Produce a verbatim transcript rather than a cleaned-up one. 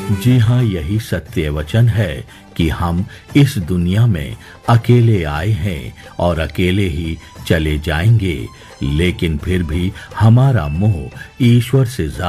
जी हाँ, यही सत्य वचन है कि हम इस दुनिया में अकेले आए हैं और अकेले ही चले जाएंगे, लेकिन फिर भी हमारा मोह ईश्वर से